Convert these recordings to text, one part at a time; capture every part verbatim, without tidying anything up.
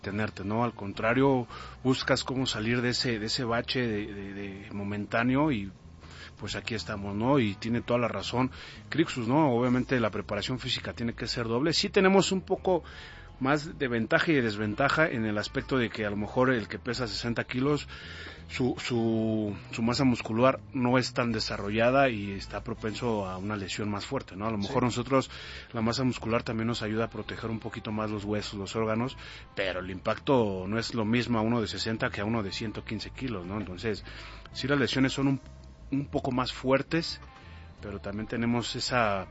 tenerte, ¿no? Al contrario, buscas cómo salir de ese de ese bache de, de, de momentáneo y pues aquí estamos, ¿no? Y tiene toda la razón Crixus, ¿no? Obviamente la preparación física tiene que ser doble. Sí tenemos un poco más de ventaja y de desventaja en el aspecto de que a lo mejor el que pesa sesenta kilos, su, su, su masa muscular no es tan desarrollada y está propenso a una lesión más fuerte, ¿no? A lo mejor sí. Nosotros, la masa muscular también nos ayuda a proteger un poquito más los huesos, los órganos, pero el impacto no es lo mismo a uno de sesenta que a uno de ciento quince kilos, ¿no? Entonces, sí las lesiones son un, un poco más fuertes, pero también tenemos esa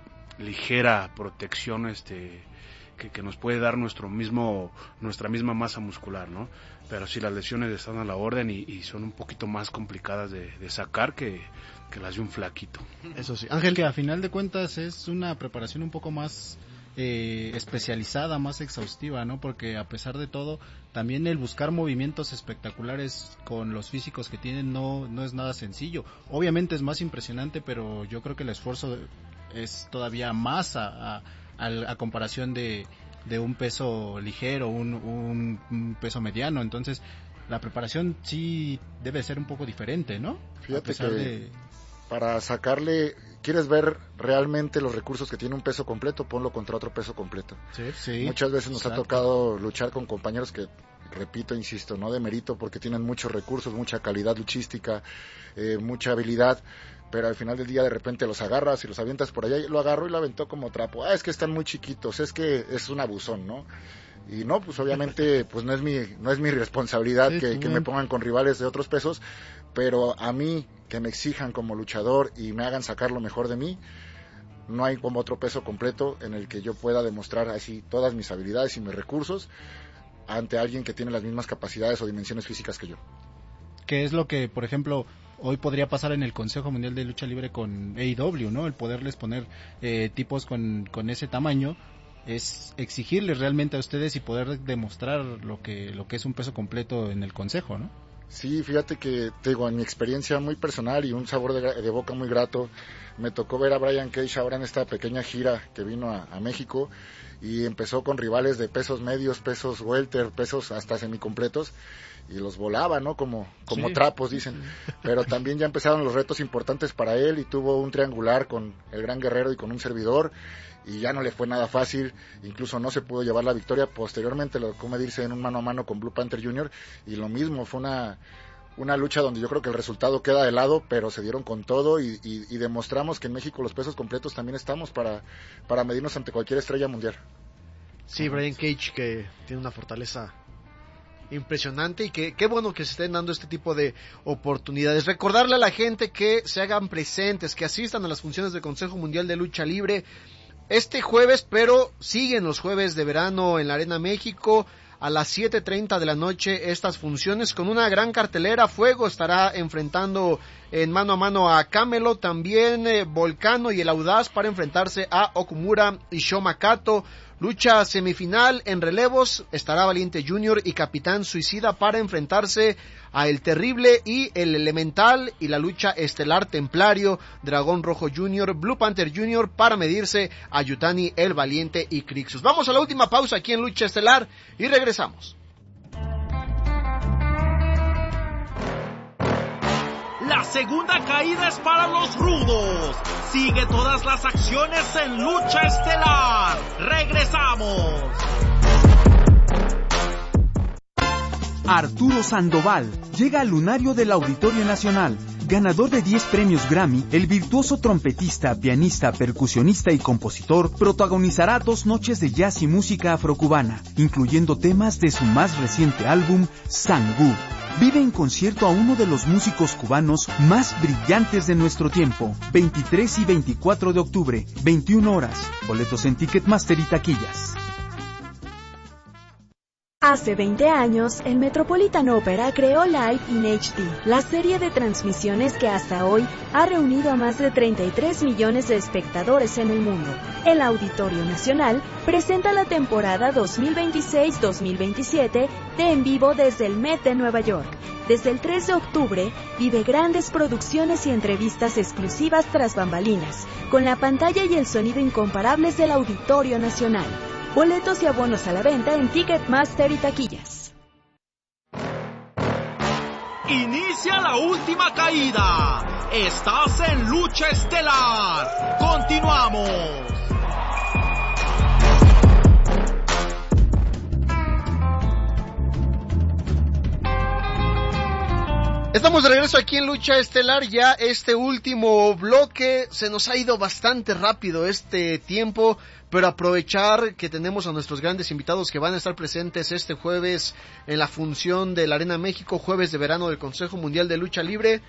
ligera protección, este... Que, que nos puede dar nuestro mismo nuestra misma masa muscular, ¿no? Pero sí, las lesiones están a la orden y, y son un poquito más complicadas de, de sacar que, que las de un flaquito. Eso sí, Ángel, que a final de cuentas es una preparación un poco más eh, especializada, más exhaustiva, ¿no? Porque a pesar de todo, también el buscar movimientos espectaculares con los físicos que tienen no, no es nada sencillo. Obviamente es más impresionante, pero yo creo que el esfuerzo es todavía más a... a a comparación de, de un peso ligero, un, un, un peso mediano. Entonces la preparación sí debe ser un poco diferente, ¿no? Fíjate que de... para sacarle, quieres ver realmente los recursos que tiene un peso completo, ponlo contra otro peso completo. Sí, sí. Muchas veces nos Exacto. ha tocado luchar con compañeros que, repito, insisto, no de mérito, porque tienen muchos recursos, mucha calidad luchística, eh, mucha habilidad, pero al final del día de repente los agarras y los avientas por allá, y lo agarró y lo aventó como trapo. Ah, es que están muy chiquitos, es que es un abusón, ¿no? Y no, pues obviamente pues no es mi no es mi responsabilidad sí, que, que me pongan con rivales de otros pesos, pero a mí que me exijan como luchador y me hagan sacar lo mejor de mí, no hay como otro peso completo en el que yo pueda demostrar así todas mis habilidades y mis recursos ante alguien que tiene las mismas capacidades o dimensiones físicas que yo. ¿Qué es lo que, por ejemplo, hoy podría pasar en el Consejo Mundial de Lucha Libre con A E W, ¿no? El poderles poner eh, tipos con, con ese tamaño es exigirles realmente a ustedes y poder demostrar lo que lo que es un peso completo en el Consejo, ¿no? Sí, fíjate que, te digo, en mi experiencia muy personal y un sabor de, de boca muy grato, me tocó ver a Brian Cage ahora en esta pequeña gira que vino a, a México y empezó con rivales de pesos medios, pesos welter, pesos hasta semicompletos, y los volaba, ¿no? Como, como sí. trapos, dicen. Pero también ya empezaron los retos importantes para él y tuvo un triangular con el Gran Guerrero y con un servidor, y ya no le fue nada fácil, incluso no se pudo llevar la victoria. Posteriormente lo dejó medirse en un mano a mano con Blue Panther junior y lo mismo, fue una una lucha donde yo creo que el resultado queda de lado, pero se dieron con todo y, y, y demostramos que en México los pesos completos también estamos para, para medirnos ante cualquier estrella mundial. Sí, Brian Cage, que tiene una fortaleza impresionante y que qué bueno que se estén dando este tipo de oportunidades. Recordarle a la gente que se hagan presentes, que asistan a las funciones del Consejo Mundial de Lucha Libre este jueves, pero siguen los jueves de verano en la Arena México a las siete treinta de la noche estas funciones con una gran cartelera. Fuego estará enfrentando en mano a mano a Camelo, también eh, Volcano y el Audaz para enfrentarse a Okumura y Shoma Kato. Lucha semifinal en relevos, estará Valiente Junior y Capitán Suicida para enfrentarse a El Terrible y El Elemental, y la lucha estelar Templario, Dragón Rojo Junior, Blue Panther Junior para medirse a Yutani, El Valiente y Crixus. Vamos a la última pausa aquí en Lucha Estelar y regresamos. La segunda caída es para los rudos. Sigue todas las acciones en Lucha Estelar. ¡Regresamos! Arturo Sandoval llega al lunario del Auditorio Nacional. Ganador de diez premios Grammy, el virtuoso trompetista, pianista, percusionista y compositor protagonizará dos noches de jazz y música afrocubana, incluyendo temas de su más reciente álbum, Sangú. Vive en concierto a uno de los músicos cubanos más brillantes de nuestro tiempo. veintitrés y veinticuatro de octubre, veintiuna horas. Boletos en Ticketmaster y taquillas. Hace veinte años, el Metropolitan Opera creó Live in H D, la serie de transmisiones que hasta hoy ha reunido a más de treinta y tres millones de espectadores en el mundo. El Auditorio Nacional presenta la temporada dos mil veintiséis dos mil veintisiete de En Vivo desde el Met de Nueva York. Desde el tres de octubre, vive grandes producciones y entrevistas exclusivas tras bambalinas, con la pantalla y el sonido incomparables del Auditorio Nacional. Boletos y abonos a la venta en Ticketmaster y taquillas. Inicia la última caída. Estás en Lucha Estelar. Continuamos. Estamos de regreso aquí en Lucha Estelar, ya este último bloque. Se nos ha ido bastante rápido este tiempo, pero aprovechar que tenemos a nuestros grandes invitados que van a estar presentes este jueves en la función de la Arena México, jueves de verano del Consejo Mundial de Lucha Libre.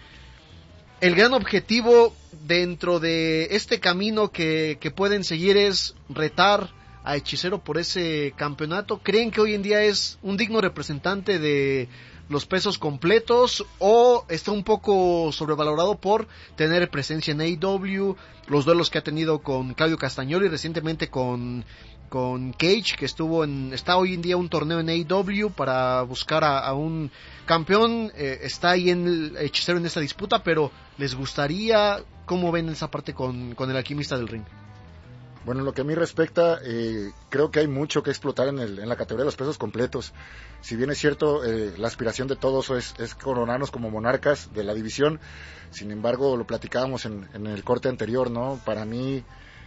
El gran objetivo dentro de este camino que, que pueden seguir es retar a Hechicero por ese campeonato. ¿Creen que hoy en día es un digno representante de los pesos completos o está un poco sobrevalorado por tener presencia en A E W, los duelos que ha tenido con Claudio Castagnoli y recientemente con, con Cage, que estuvo en, está hoy en día un torneo en A E W para buscar a, a un campeón, eh, está ahí en el Hechicero en esta disputa, pero les gustaría, ¿cómo ven esa parte con, con el alquimista del ring? Bueno, en lo que a mí respecta, eh, creo que hay mucho que explotar en, el, en la categoría de los pesos completos. Si bien es cierto, eh, la aspiración de todos es, es coronarnos como monarcas de la división, sin embargo, lo platicábamos en, en el corte anterior, ¿no? Para mí,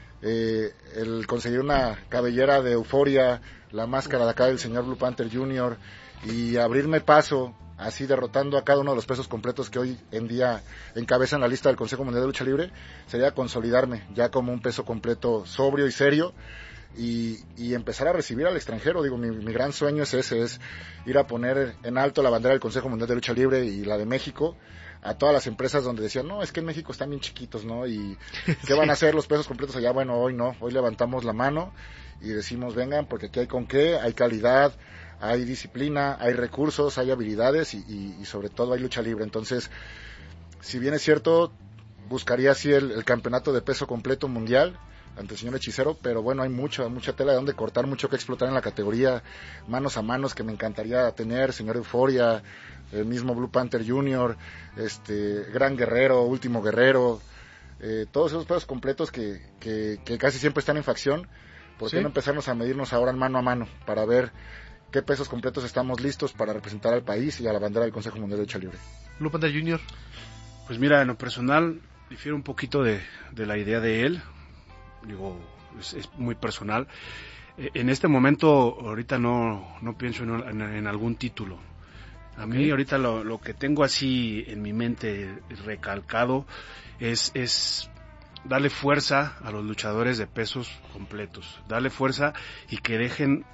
eh, el conseguir una cabellera de Euforia, la máscara de acá del señor Blue Panther junior y abrirme paso, así derrotando a cada uno de los pesos completos que hoy en día encabezan la lista del Consejo Mundial de Lucha Libre, sería consolidarme ya como un peso completo sobrio y serio y, y empezar a recibir al extranjero. Digo, mi, mi gran sueño es ese, es ir a poner en alto la bandera del Consejo Mundial de Lucha Libre y la de México a todas las empresas donde decían, no, es que en México están bien chiquitos, ¿no? Y ¿qué sí. van a hacer los pesos completos allá? Bueno, hoy no, hoy levantamos la mano y decimos, vengan, porque aquí hay con qué, hay calidad, hay disciplina, hay recursos, hay habilidades y, y, y sobre todo hay lucha libre. Entonces, si bien es cierto, buscaría así el, el campeonato de peso completo mundial ante el señor Hechicero, pero bueno, hay mucha, mucha tela de donde cortar, mucho que explotar en la categoría, manos a manos que me encantaría tener, señor Euforia, el mismo Blue Panther junior, este, Gran Guerrero, Último Guerrero, eh, todos esos pesos completos que, que, que casi siempre están en facción. ¿Por qué ¿Sí? no empezarnos a medirnos ahora en mano a mano para ver qué pesos completos estamos listos para representar al país y a la bandera del Consejo Mundial de Lucha Libre? Blue Panther junior Pues mira, en lo personal difiere un poquito de, de la idea de él. Digo, es, es muy personal. Eh, en este momento, ahorita no, no pienso en, en, en algún título. A mí ahorita lo, lo que tengo así en mi mente recalcado es, es darle fuerza a los luchadores de pesos completos, darle fuerza y que dejen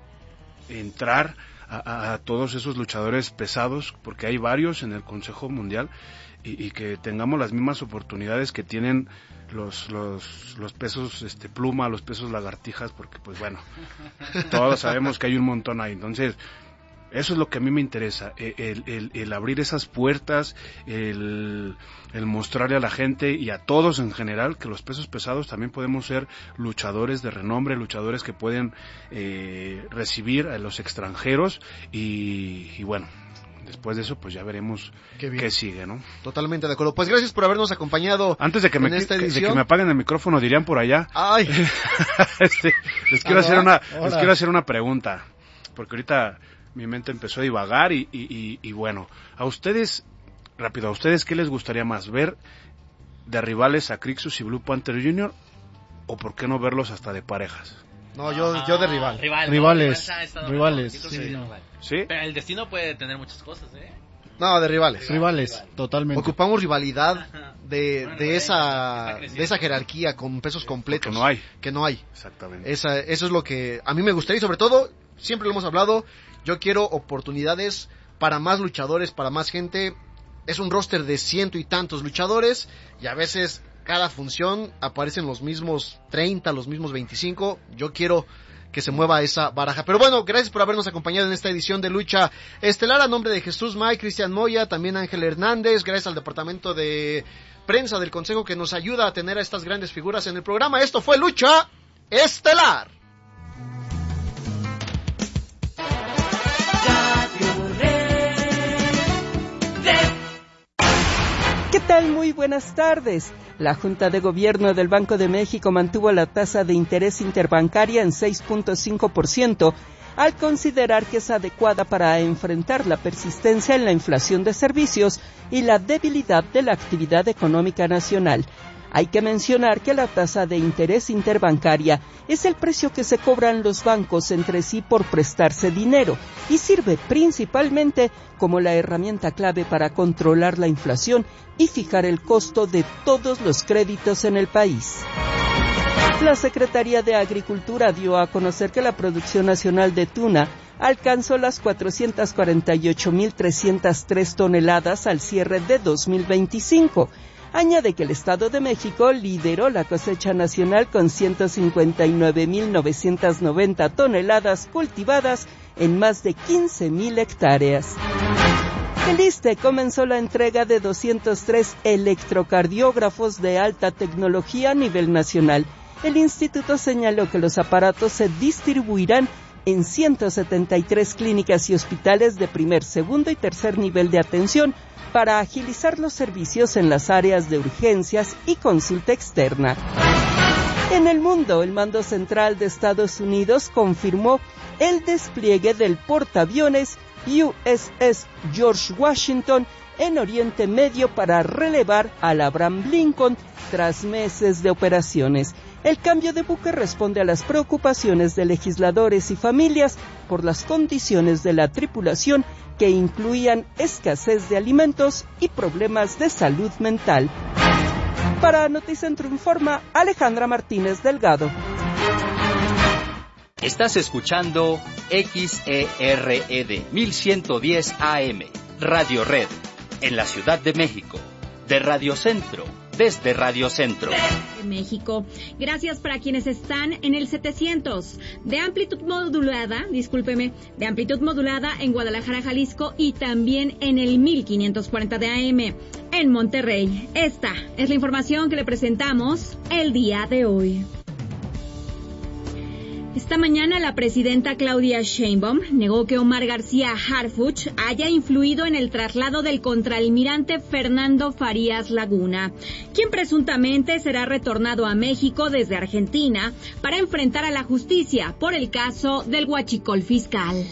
entrar a, a, a todos esos luchadores pesados, porque hay varios en el Consejo Mundial, y, y que tengamos las mismas oportunidades que tienen los los los pesos este pluma, los pesos lagartijas, porque pues bueno, todos sabemos que hay un montón ahí. Entonces eso es lo que a mí me interesa, el, el, el abrir esas puertas, el, el mostrarle a la gente y a todos en general que los pesos pesados también podemos ser luchadores de renombre, luchadores que pueden eh, recibir a los extranjeros y, y bueno, después de eso pues ya veremos qué, qué sigue, ¿no? Totalmente de acuerdo. Pues gracias por habernos acompañado. Antes de que me esta de que me apaguen el micrófono, dirían por allá. Ay. este, les quiero hacer una les quiero hacer una pregunta, porque ahorita mi mente empezó a divagar y, y, y, y bueno, a ustedes, rápido, a ustedes, ¿qué les gustaría más? ¿Ver de rivales a Crixus y Blue Panther junior o por qué no verlos hasta de parejas? No, yo, ah, yo de rival. rival rivales, no, rivales. Sí, sí. No. ¿Sí? Pero el destino puede tener muchas cosas, ¿eh? No, de rivales. Rivales, rival. Totalmente. Ocupamos rivalidad de, bueno, de esa de esa jerarquía con pesos completos. Que no hay. Que no hay. Exactamente. Esa, eso es lo que a mí me gustaría y sobre todo, siempre lo hemos hablado, yo quiero oportunidades para más luchadores, para más gente. Es un roster de ciento y tantos luchadores y a veces cada función aparecen los mismos treinta, los mismos veinticinco. Yo quiero que se mueva esa baraja. Pero bueno, gracias por habernos acompañado en esta edición de Lucha Estelar. A nombre de Jesús May, Cristian Moya, también Ángel Hernández, gracias al departamento de prensa del Consejo que nos ayuda a tener a estas grandes figuras en el programa. Esto fue Lucha Estelar. ¿Qué tal tal? Muy buenas tardes. La Junta de Gobierno del Banco de México mantuvo la tasa de interés interbancaria en seis punto cinco por ciento al considerar que es adecuada para enfrentar la persistencia en la inflación de servicios y la debilidad de la actividad económica nacional. Hay que mencionar que la tasa de interés interbancaria es el precio que se cobran los bancos entre sí por prestarse dinero y sirve principalmente como la herramienta clave para controlar la inflación y fijar el costo de todos los créditos en el país. La Secretaría de Agricultura dio a conocer que la producción nacional de tuna alcanzó las cuatrocientas cuarenta y ocho mil trescientas tres toneladas al cierre de dos mil veinticinco. Añade que el Estado de México lideró la cosecha nacional con ciento cincuenta y nueve mil novecientas noventa toneladas cultivadas en más de quince mil hectáreas. El ISSSTE comenzó la entrega de doscientos tres electrocardiógrafos de alta tecnología a nivel nacional. El instituto señaló que los aparatos se distribuirán en ciento setenta y tres clínicas y hospitales de primer, segundo y tercer nivel de atención para agilizar los servicios en las áreas de urgencias y consulta externa. En el mundo, el Mando Central de Estados Unidos confirmó el despliegue del portaaviones U S S George Washington en Oriente Medio para relevar al Abraham Lincoln tras meses de operaciones. El cambio de buque responde a las preocupaciones de legisladores y familias por las condiciones de la tripulación que incluían escasez de alimentos y problemas de salud mental. Para Noticentro Informa, Alejandra Martínez Delgado. Estás escuchando X E R E D mil ciento diez A M, Radio Red, en la Ciudad de México, de Radio Centro. Desde Radio Centro de México. Gracias para quienes están en el setecientos de amplitud modulada, discúlpeme, de amplitud modulada en Guadalajara, Jalisco, y también en el mil quinientos cuarenta de A M en Monterrey. Esta es la información que le presentamos el día de hoy. Esta mañana la presidenta Claudia Sheinbaum negó que Omar García Harfuch haya influido en el traslado del contraalmirante Fernando Farías Laguna, quien presuntamente será retornado a México desde Argentina para enfrentar a la justicia por el caso del huachicol fiscal.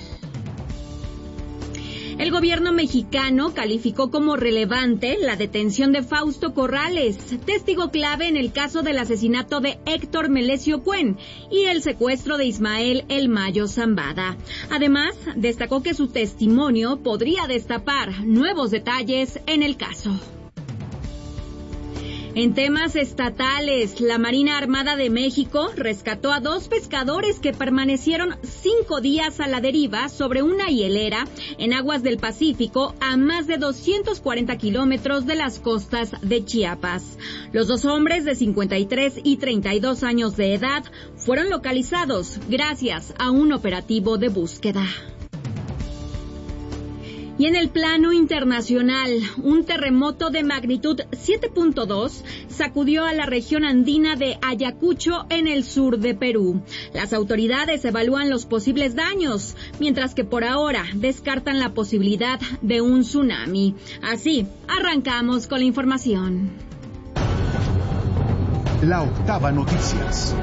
El gobierno mexicano calificó como relevante la detención de Fausto Corrales, testigo clave en el caso del asesinato de Héctor Melesio Cuen y el secuestro de Ismael El Mayo Zambada. Además, destacó que su testimonio podría destapar nuevos detalles en el caso. En temas estatales, la Marina Armada de México rescató a dos pescadores que permanecieron cinco días a la deriva sobre una hielera en aguas del Pacífico a más de doscientos cuarenta kilómetros de las costas de Chiapas. Los dos hombres de cincuenta y tres y treinta y dos años de edad fueron localizados gracias a un operativo de búsqueda. Y en el plano internacional, un terremoto de magnitud siete punto dos sacudió a la región andina de Ayacucho en el sur de Perú. Las autoridades evalúan los posibles daños, mientras que por ahora descartan la posibilidad de un tsunami. Así, arrancamos con la información. La Octava Noticias.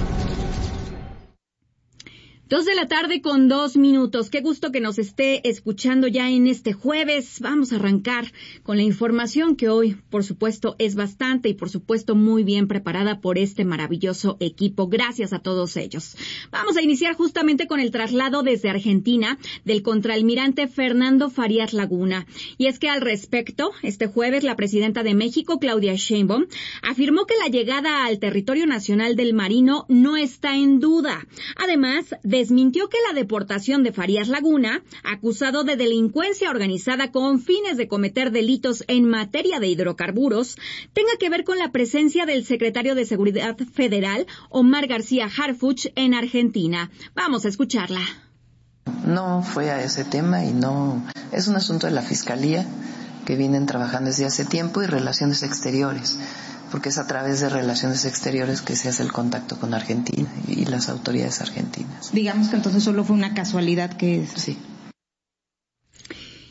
Dos de la tarde con dos minutos. Qué gusto que nos esté escuchando ya en este jueves. Vamos a arrancar con la información que hoy, por supuesto, es bastante y, por supuesto, muy bien preparada por este maravilloso equipo. Gracias a todos ellos. Vamos a iniciar justamente con el traslado desde Argentina del contraalmirante Fernando Farías Laguna. Y es que al respecto, este jueves la presidenta de México, Claudia Sheinbaum, afirmó que la llegada al territorio nacional del marino no está en duda. Además, desmintió que la deportación de Farías Laguna, acusado de delincuencia organizada con fines de cometer delitos en materia de hidrocarburos, tenga que ver con la presencia del secretario de Seguridad Federal, Omar García Harfuch, en Argentina. Vamos a escucharla. No fue a ese tema y no es un asunto de la Fiscalía que vienen trabajando desde hace tiempo y Relaciones Exteriores, porque es a través de Relaciones Exteriores que se hace el contacto con Argentina y las autoridades argentinas. Digamos que entonces solo fue una casualidad que... Sí.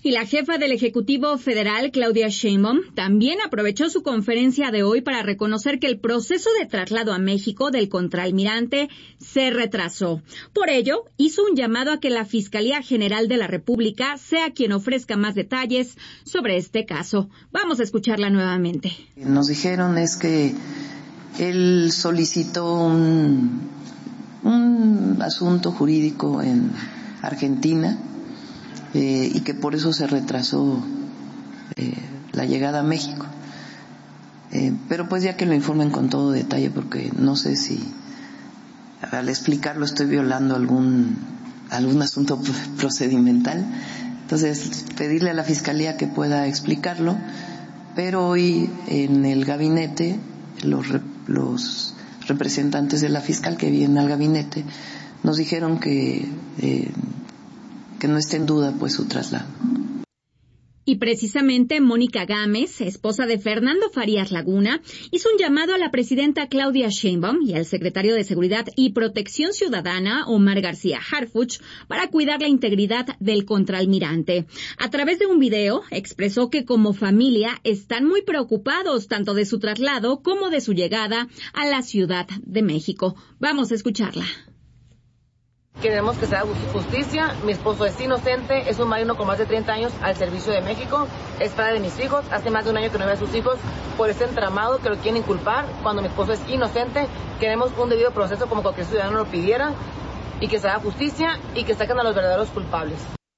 Y la jefa del Ejecutivo Federal, Claudia Sheinbaum, también aprovechó su conferencia de hoy para reconocer que el proceso de traslado a México del contraalmirante se retrasó. Por ello, hizo un llamado a que la Fiscalía General de la República sea quien ofrezca más detalles sobre este caso. Vamos a escucharla nuevamente. Nos dijeron es que él solicitó un, un asunto jurídico en Argentina, Eh, y que por eso se retrasó eh, la llegada a México. Eh, pero pues ya que lo informen con todo detalle, porque no sé si al explicarlo estoy violando algún algún asunto procedimental. Entonces, pedirle a la Fiscalía que pueda explicarlo, pero hoy en el gabinete los, los representantes de la fiscal que vienen al gabinete nos dijeron que eh, que no esté en duda pues su traslado. Y precisamente Mónica Gámez, esposa de Fernando Farías Laguna, hizo un llamado a la presidenta Claudia Sheinbaum y al secretario de Seguridad y Protección Ciudadana, Omar García Harfuch, para cuidar la integridad del contraalmirante. A través de un video, expresó que como familia están muy preocupados tanto de su traslado como de su llegada a la Ciudad de México. Vamos a escucharla. Queremos que se haga justicia. Mi esposo es inocente, es un marino con más de treinta años al servicio de México, es padre de mis hijos, hace más de un año que no ve a sus hijos por ese entramado que lo quieren inculpar cuando mi esposo es inocente. Queremos un debido proceso como cualquier ciudadano lo pidiera y que se haga justicia y que saquen a los verdaderos culpables.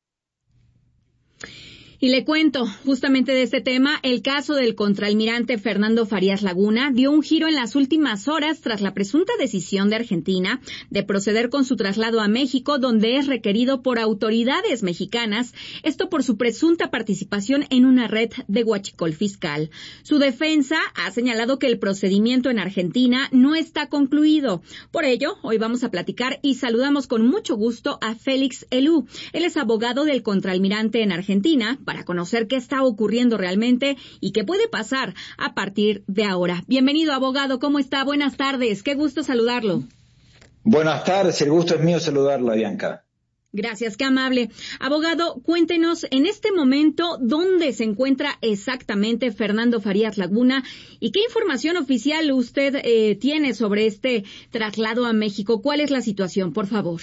Y le cuento, justamente de este tema, el caso del contraalmirante Fernando Farías Laguna dio un giro en las últimas horas tras la presunta decisión de Argentina de proceder con su traslado a México, donde es requerido por autoridades mexicanas, esto por su presunta participación en una red de huachicol fiscal. Su defensa ha señalado que el procedimiento en Argentina no está concluido. Por ello, hoy vamos a platicar y saludamos con mucho gusto a Félix Elú. Él es abogado del contraalmirante en Argentina, para conocer qué está ocurriendo realmente y qué puede pasar a partir de ahora. Bienvenido, abogado. ¿Cómo está? Buenas tardes. Qué gusto saludarlo. Buenas tardes. El gusto es mío saludarla, Bianca. Gracias, qué amable. Abogado, cuéntenos en este momento dónde se encuentra exactamente Fernando Farías Laguna y qué información oficial usted eh, tiene sobre este traslado a México. ¿Cuál es la situación, por favor?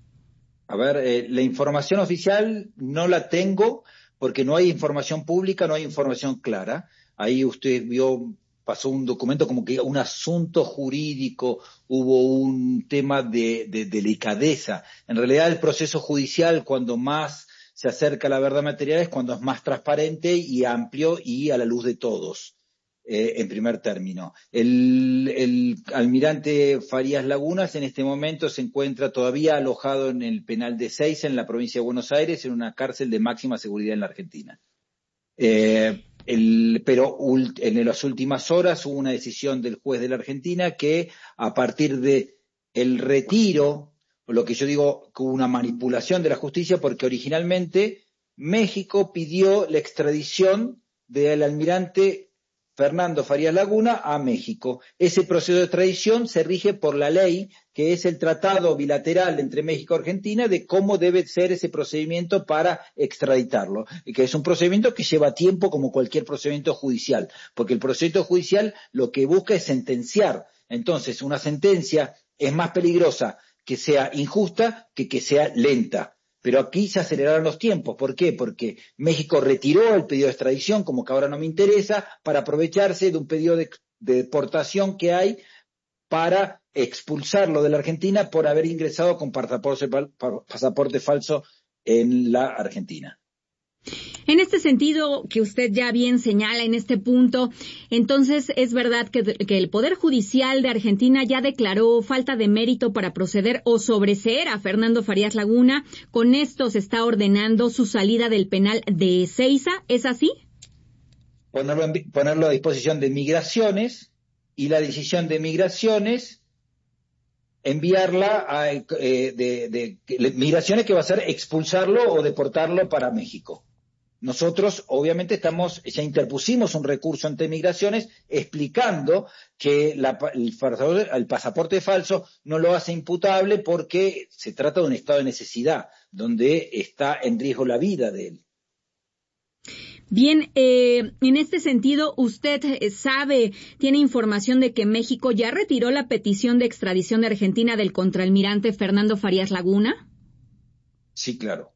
A ver, eh, la información oficial no la tengo, porque no hay información pública, no hay información clara. Ahí usted vio, pasó un documento como que un asunto jurídico, hubo un tema de, de delicadeza. En realidad el proceso judicial, cuando más se acerca a la verdad material, es cuando es más transparente y amplio y a la luz de todos. Eh, en primer término. El, el almirante Farías Lagunas en este momento se encuentra todavía alojado en el penal de Ezeiza, en la provincia de Buenos Aires, en una cárcel de máxima seguridad en la Argentina. Eh, el, pero ult, en las últimas horas hubo una decisión del juez de la Argentina que a partir de el retiro, o lo que yo digo, que hubo una manipulación de la justicia, porque originalmente México pidió la extradición del almirante Fernando Farías Laguna a México. Ese proceso de extradición se rige por la ley, que es el tratado bilateral entre México y Argentina de cómo debe ser ese procedimiento para extraditarlo, y que es un procedimiento que lleva tiempo como cualquier procedimiento judicial, porque el procedimiento judicial lo que busca es sentenciar. Entonces, una sentencia es más peligrosa que sea injusta que que sea lenta. Pero aquí se aceleraron los tiempos. ¿Por qué? Porque México retiró el pedido de extradición, como que ahora no me interesa, para aprovecharse de un pedido de, de deportación que hay para expulsarlo de la Argentina por haber ingresado con pasaporte, pasaporte falso en la Argentina. En este sentido, que usted ya bien señala en este punto, entonces es verdad que, que el Poder Judicial de Argentina ya declaró falta de mérito para proceder o sobreseer a Fernando Farías Laguna. Con esto se está ordenando su salida del penal de Ezeiza, ¿es así? Ponerlo, en, ponerlo a disposición de Migraciones y la decisión de Migraciones enviarla a eh, de, de, de Migraciones, que va a ser expulsarlo o deportarlo para México. Nosotros, obviamente, estamos, ya interpusimos un recurso ante Migraciones explicando que la, el, el pasaporte falso no lo hace imputable porque se trata de un estado de necesidad, donde está en riesgo la vida de él. Bien, eh, en este sentido, ¿usted sabe, tiene información de que México ya retiró la petición de extradición de Argentina del contraalmirante Fernando Farías Laguna? Sí, claro.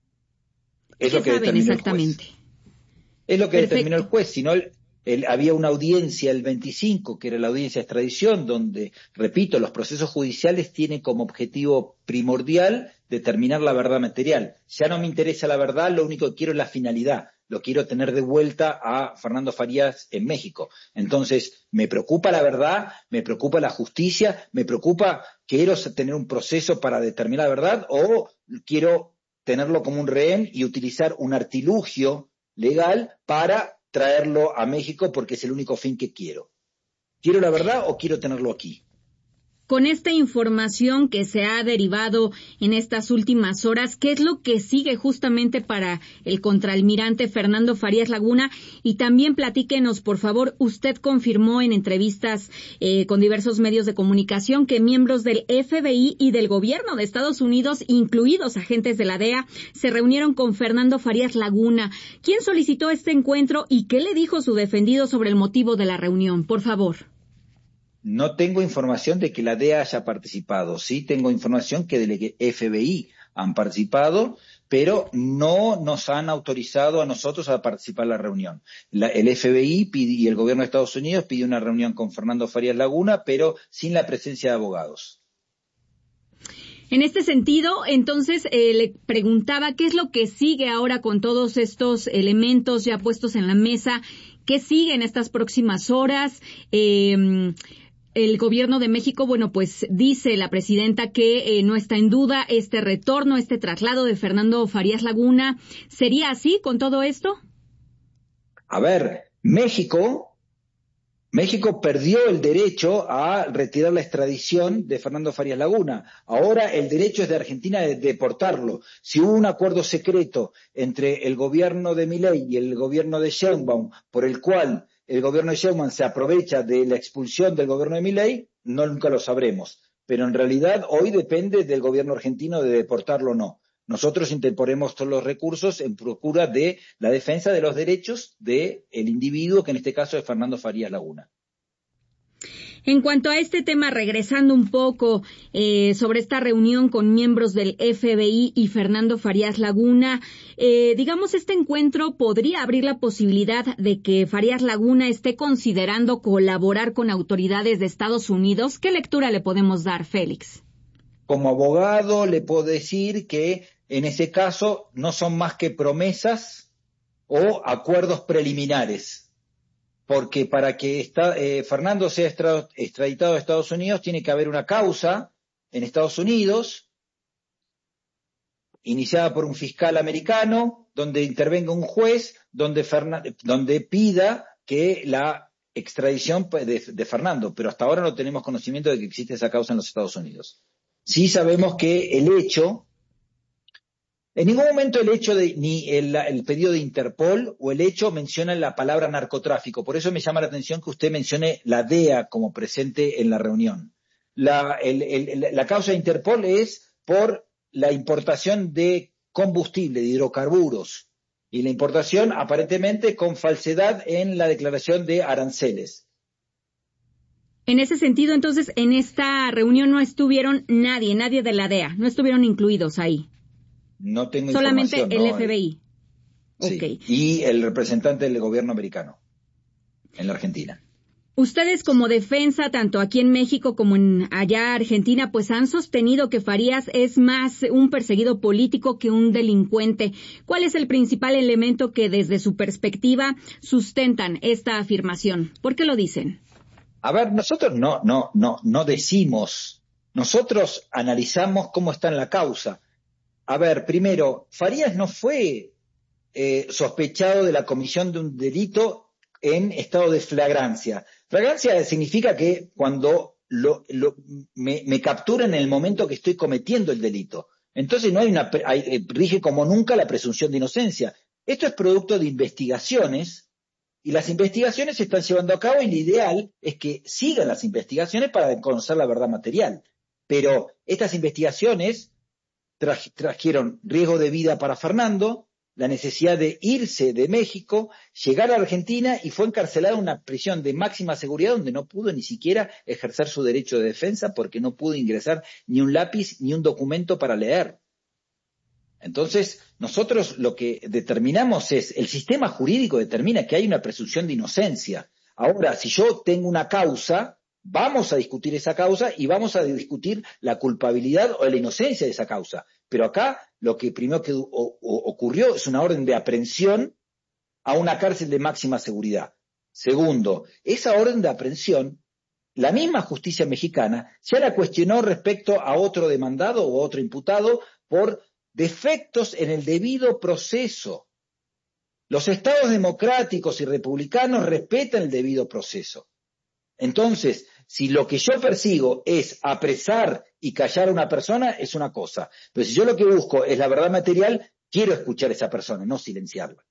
Es ¿Qué lo que saben determinó exactamente? El juez. Es lo que Perfecto. determinó el juez, si no el, el, había una audiencia el veinticinco, que era la audiencia de extradición, donde, repito, los procesos judiciales tienen como objetivo primordial determinar la verdad material. Ya no me interesa la verdad, lo único que quiero es la finalidad. Lo quiero tener de vuelta a Fernando Farías en México. Entonces, me preocupa la verdad, me preocupa la justicia, me preocupa, quiero tener un proceso para determinar la verdad o quiero tenerlo como un rehén y utilizar un artilugio legal para traerlo a México porque es el único fin que quiero. ¿Quiero la verdad o quiero tenerlo aquí? Con esta información que se ha derivado en estas últimas horas, ¿qué es lo que sigue justamente para el contraalmirante Fernando Farías Laguna? Y también platíquenos, por favor, usted confirmó en entrevistas eh, con diversos medios de comunicación que miembros del F B I y del gobierno de Estados Unidos, incluidos agentes de la D E A, se reunieron con Fernando Farías Laguna. ¿Quién solicitó este encuentro y qué le dijo su defendido sobre el motivo de la reunión? Por favor. No tengo información de que la D E A haya participado. Sí tengo información que del F B I han participado, pero no nos han autorizado a nosotros a participar en la reunión. La, el F B I pide, y el gobierno de Estados Unidos pidió una reunión con Fernando Farías Laguna, pero sin la presencia de abogados. En este sentido, entonces, eh, le preguntaba qué es lo que sigue ahora con todos estos elementos ya puestos en la mesa. ¿Qué sigue en estas próximas horas? Eh, El gobierno de México, bueno, pues dice la presidenta que eh, no está en duda este retorno, este traslado de Fernando Farías Laguna. ¿Sería así con todo esto? A ver, México, México perdió el derecho a retirar la extradición de Fernando Farías Laguna. Ahora el derecho es de Argentina de deportarlo. Si hubo un acuerdo secreto entre el gobierno de Milei y el gobierno de Sheinbaum por el cual el gobierno de Sheinbaum se aprovecha de la expulsión del gobierno de Milei, no nunca lo sabremos. Pero en realidad hoy depende del gobierno argentino de deportarlo o no. Nosotros interponemos todos los recursos en procura de la defensa de los derechos del individuo, que en este caso es Fernando Farías Laguna. En cuanto a este tema, regresando un poco eh, sobre esta reunión con miembros del F B I y Fernando Farías Laguna, eh, digamos, este encuentro podría abrir la posibilidad de que Farías Laguna esté considerando colaborar con autoridades de Estados Unidos. ¿Qué lectura le podemos dar, Félix? Como abogado le puedo decir que en ese caso no son más que promesas o acuerdos preliminares. Porque para que está, eh, Fernando sea extra, extraditado a Estados Unidos tiene que haber una causa en Estados Unidos iniciada por un fiscal americano, donde intervenga un juez, donde, Fernan, donde pida que la extradición de, de Fernando, pero hasta ahora no tenemos conocimiento de que existe esa causa en los Estados Unidos. Sí sabemos que el hecho, en ningún momento el hecho de, ni el, el pedido de Interpol o el hecho menciona la palabra narcotráfico. Por eso me llama la atención que usted mencione la D E A como presente en la reunión. La, el, el, la causa de Interpol es por la importación de combustible, de hidrocarburos, y la importación aparentemente con falsedad en la declaración de aranceles. En ese sentido, entonces, en esta reunión no estuvieron nadie, nadie de la D E A, no estuvieron incluidos ahí. No tengo solamente información. el no, F B I. Sí, okay. Y el representante del gobierno americano en la Argentina. Ustedes como defensa, tanto aquí en México como en allá Argentina, pues han sostenido que Farías es más un perseguido político que un delincuente. ¿Cuál es el principal elemento que desde su perspectiva sustentan esta afirmación? ¿Por qué lo dicen? A ver, nosotros no, no, no, no decimos, nosotros analizamos cómo está en la causa. A ver, primero, Farías no fue eh, sospechado de la comisión de un delito en estado de flagrancia. Flagrancia significa que cuando lo, lo, me, me capturan en el momento que estoy cometiendo el delito. Entonces no hay una, hay, rige como nunca la presunción de inocencia. Esto es producto de investigaciones y las investigaciones se están llevando a cabo y lo ideal es que sigan las investigaciones para conocer la verdad material. Pero estas investigaciones trajeron riesgo de vida para Fernando, la necesidad de irse de México, llegar a Argentina y fue encarcelado en una prisión de máxima seguridad donde no pudo ni siquiera ejercer su derecho de defensa porque no pudo ingresar ni un lápiz ni un documento para leer. Entonces, nosotros lo que determinamos es, el sistema jurídico determina que hay una presunción de inocencia. Ahora, si yo tengo una causa, vamos a discutir esa causa y vamos a discutir la culpabilidad o la inocencia de esa causa. Pero acá lo que primero que o, o, ocurrió es una orden de aprehensión a una cárcel de máxima seguridad. Segundo, esa orden de aprehensión, la misma justicia mexicana ya la cuestionó respecto a otro demandado o otro imputado por defectos en el debido proceso. Los estados democráticos y republicanos respetan el debido proceso. Entonces, si lo que yo persigo es apresar y callar a una persona, es una cosa. Pero si yo lo que busco es la verdad material, quiero escuchar a esa persona, no silenciarla.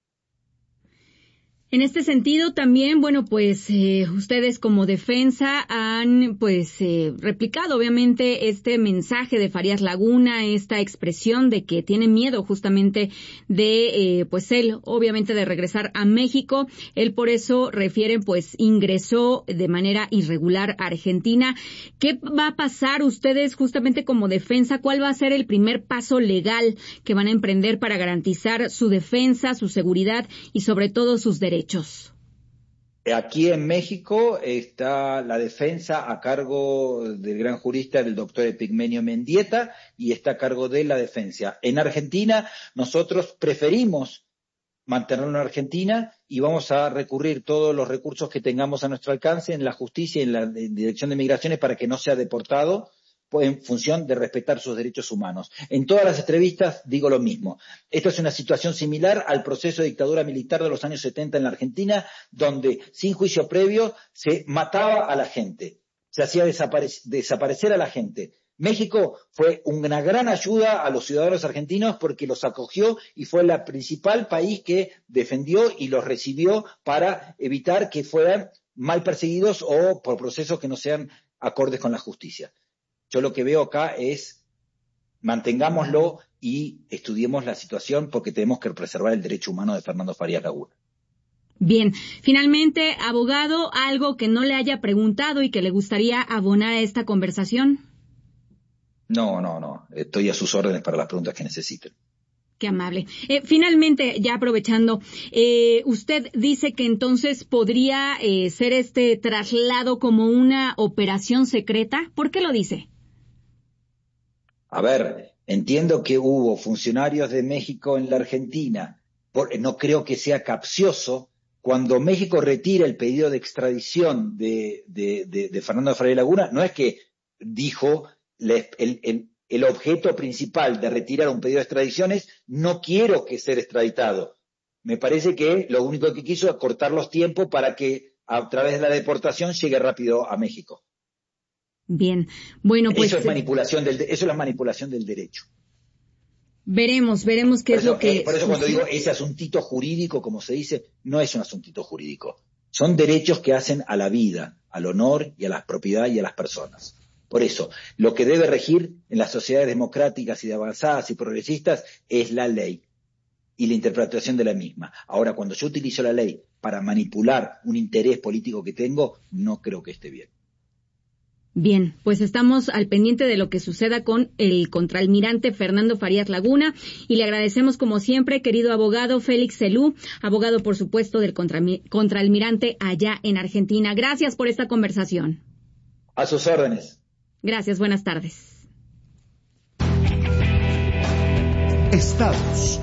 En este sentido también, bueno, pues eh, ustedes como defensa han pues eh, replicado obviamente este mensaje de Farías Laguna, esta expresión de que tiene miedo justamente de eh, pues él obviamente de regresar a México. Él por eso refieren pues ingresó de manera irregular a Argentina. ¿Qué va a pasar ustedes justamente como defensa? ¿Cuál va a ser el primer paso legal que van a emprender para garantizar su defensa, su seguridad y sobre todo sus derechos? Aquí en México está la defensa a cargo del gran jurista, del doctor Epigmenio Mendieta, y está a cargo de la defensa. En Argentina nosotros preferimos mantenerlo en Argentina y vamos a recurrir todos los recursos que tengamos a nuestro alcance en la justicia y en la Dirección de Migraciones para que no sea deportado, en función de respetar sus derechos humanos. En todas las entrevistas digo lo mismo. Esta es una situación similar al proceso de dictadura militar de los años setenta en la Argentina, donde sin juicio previo se mataba a la gente, se hacía desapare- desaparecer a la gente. México fue una gran ayuda a los ciudadanos argentinos porque los acogió y fue el principal país que defendió y los recibió para evitar que fueran mal perseguidos o por procesos que no sean acordes con la justicia. Yo lo que veo acá es mantengámoslo y estudiemos la situación porque tenemos que preservar el derecho humano de Fernando Farías Laguna. Bien, finalmente, abogado, algo que no le haya preguntado y que le gustaría abonar a esta conversación. No, no, no. Estoy a sus órdenes para las preguntas que necesiten. Qué amable. Eh, finalmente, ya aprovechando, eh, usted dice que entonces podría eh, ser este traslado como una operación secreta. ¿Por qué lo dice? A ver, entiendo que hubo funcionarios de México en la Argentina. Por, no creo que sea capcioso. Cuando México retira el pedido de extradición de, de, de, de Fernando Farías Laguna, no es que dijo le, el, el, el objeto principal de retirar un pedido de extradición es no quiero que ser extraditado. Me parece que lo único que quiso es cortar los tiempos para que a través de la deportación llegue rápido a México. Bien, bueno, pues... Eso es manipulación del, eso es la manipulación del derecho. Veremos, veremos qué por es eso, lo que... Eh, por eso cuando digo ese asuntito jurídico, como se dice, no es un asuntito jurídico. Son derechos que hacen a la vida, al honor y a la propiedad y a las personas. Por eso, lo que debe regir en las sociedades democráticas y de avanzadas y progresistas es la ley y la interpretación de la misma. Ahora, cuando yo utilizo la ley para manipular un interés político que tengo, no creo que esté bien. Bien, pues estamos al pendiente de lo que suceda con el contraalmirante Fernando Farías Laguna y le agradecemos como siempre, querido abogado Félix Celú, abogado por supuesto del contraalmirante allá en Argentina. Gracias por esta conversación. A sus órdenes. Gracias, buenas tardes. Estados.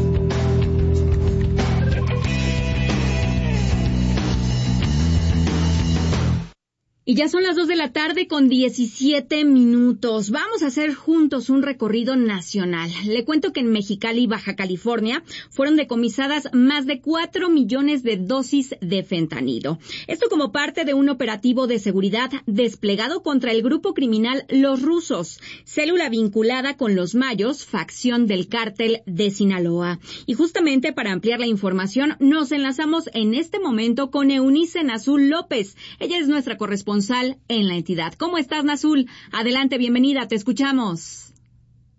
Y ya son las dos de la tarde con diecisiete minutos. Vamos a hacer juntos un recorrido nacional. Le cuento que en Mexicali, Baja California, fueron decomisadas más de cuatro millones de dosis de fentanilo. Esto como parte de un operativo de seguridad desplegado contra el grupo criminal Los Rusos, célula vinculada con los Mayos, facción del cártel de Sinaloa. Y justamente para ampliar la información, nos enlazamos en este momento con Eunice Nazul López. Ella es nuestra corresponsal en la entidad. ¿Cómo estás, Nazul? Adelante, bienvenida, te escuchamos.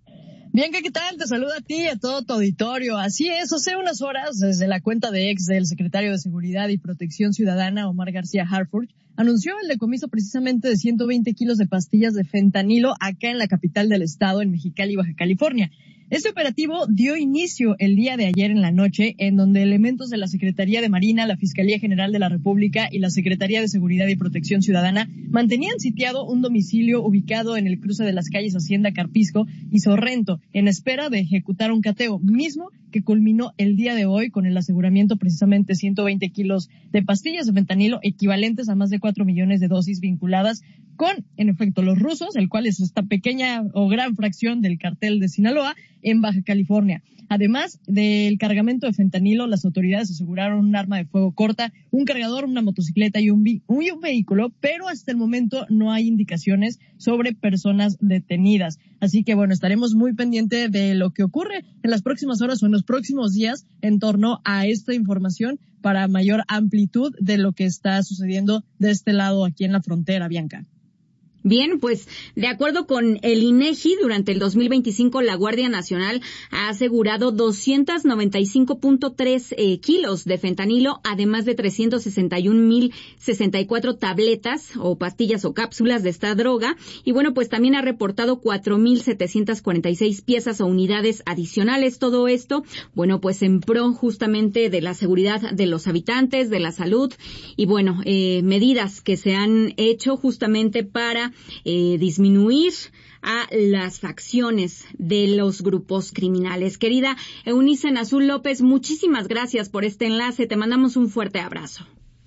Bianca, ¿qué tal? Te saluda a ti y a todo tu auditorio. Así es, hace unas horas, desde la cuenta de ex del secretario de Seguridad y Protección Ciudadana, Omar García Harford, anunció el decomiso precisamente de ciento veinte kilos de pastillas de fentanilo acá en la capital del estado, en Mexicali, Baja California. Este operativo dio inicio el día de ayer en la noche, en donde elementos de la Secretaría de Marina, la Fiscalía General de la República y la Secretaría de Seguridad y Protección Ciudadana mantenían sitiado un domicilio ubicado en el cruce de las calles Hacienda Carpisco y Sorrento, en espera de ejecutar un cateo, mismo que culminó el día de hoy con el aseguramiento precisamente ciento veinte kilos de pastillas de fentanilo equivalentes a más de cuatro millones de dosis vinculadas con, en efecto, los rusos, el cual es esta pequeña o gran fracción del cartel de Sinaloa en Baja California. Además del cargamento de fentanilo, las autoridades aseguraron un arma de fuego corta, un cargador, una motocicleta y un, vi- y un vehículo, pero hasta el momento no hay indicaciones sobre personas detenidas. Así que, bueno, estaremos muy pendientes de lo que ocurre en las próximas horas o en los próximos días en torno a esta información para mayor amplitud de lo que está sucediendo de este lado aquí en la frontera, Bianca. Bien, pues de acuerdo con el INEGI, durante el dos mil veinticinco la Guardia Nacional ha asegurado doscientos noventa y cinco punto tres eh, kilos de fentanilo, además de trescientos sesenta y un mil sesenta y cuatro tabletas o pastillas o cápsulas de esta droga. Y bueno, pues también ha reportado cuatro mil setecientas cuarenta y seis piezas o unidades adicionales. Todo esto, bueno, pues en pro justamente de la seguridad de los habitantes, de la salud y bueno, eh, medidas que se han hecho justamente para Eh, disminuir a las facciones de los grupos criminales. Querida Eunice Nazul López, muchísimas gracias por este enlace. Te mandamos un fuerte abrazo.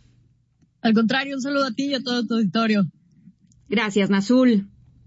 Al contrario, un saludo a ti y a todo tu auditorio. Gracias, Nazul.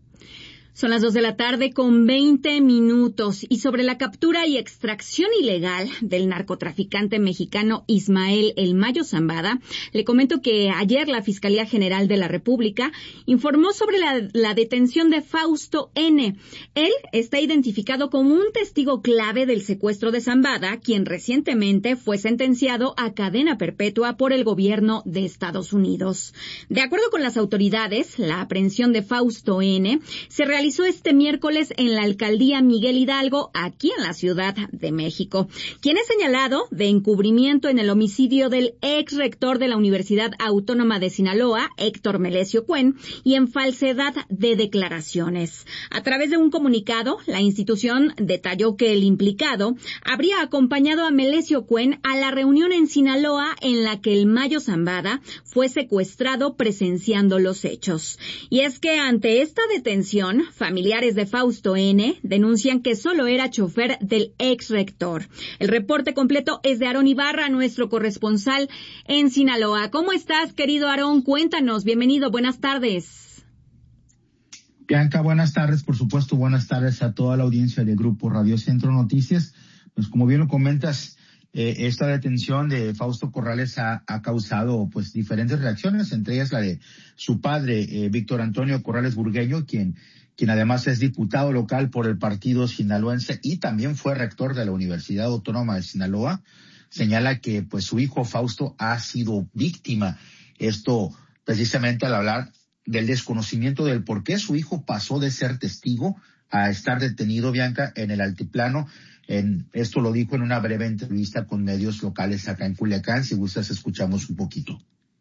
Son las dos de la tarde con veinte minutos y sobre la captura y extracción ilegal del narcotraficante mexicano Ismael El Mayo Zambada, le comento que ayer la Fiscalía General de la República informó sobre la, la detención de Fausto N. Él está identificado como un testigo clave del secuestro de Zambada, quien recientemente fue sentenciado a cadena perpetua por el gobierno de Estados Unidos. De acuerdo con las autoridades, la aprehensión de Fausto N. se realizó este miércoles en la alcaldía Miguel Hidalgo, aquí en la Ciudad de México, quien es señalado de encubrimiento en el homicidio del ex rector de la Universidad Autónoma de Sinaloa, Héctor Melesio Cuen, y en falsedad de declaraciones. A través de un comunicado, la institución detalló que el implicado habría acompañado a Melesio Cuen a la reunión en Sinaloa en la que el Mayo Zambada fue secuestrado presenciando los hechos. Y es que ante esta detención, familiares de Fausto N. denuncian que solo era chofer del ex rector. El reporte completo es de Aarón Ibarra, nuestro corresponsal en Sinaloa. ¿Cómo estás, querido Aarón? Cuéntanos. Bienvenido. Buenas tardes. Bianca, buenas tardes. Por supuesto, buenas tardes a toda la audiencia de Grupo Radio Centro Noticias. Pues como bien lo comentas, eh, esta detención de Fausto Corrales ha, ha causado pues diferentes reacciones, entre ellas la de su padre, eh, Víctor Antonio Corrales Burgueño, quien quien además es diputado local por el partido sinaloense y también fue rector de la Universidad Autónoma de Sinaloa. Señala que pues su hijo Fausto ha sido víctima. Esto precisamente al hablar del desconocimiento del por qué su hijo pasó de ser testigo a estar detenido, Bianca, en el altiplano. En, esto lo dijo en una breve entrevista con medios locales acá en Culiacán. Si gustas, escuchamos un poquito.